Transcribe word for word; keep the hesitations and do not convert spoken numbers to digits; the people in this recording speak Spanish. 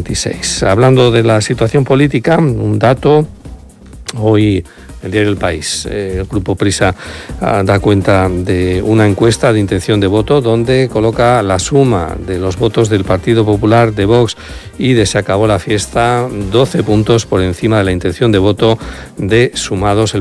veintiséis. Hablando de la situación política, un dato, hoy el diario El País, eh, el Grupo Prisa uh, da cuenta de una encuesta de intención de voto donde coloca la suma de los votos del Partido Popular, de Vox y de Se Acabó la Fiesta, doce puntos por encima de la intención de voto de Sumados, el